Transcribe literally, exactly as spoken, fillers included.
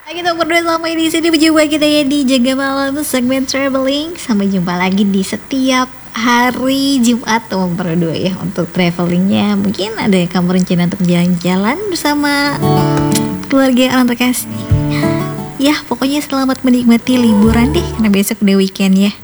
Kita berdua sampai di sini berjumpa kita ya di Jaga Malam segmen traveling. Sampai jumpa lagi di setiap hari Jumat teman berdua ya untuk travelingnya. Mungkin ada kamu rencana untuk jalan-jalan bersama keluarga orang terkasih. Ya pokoknya selamat menikmati liburan deh karena besok udah weekend ya.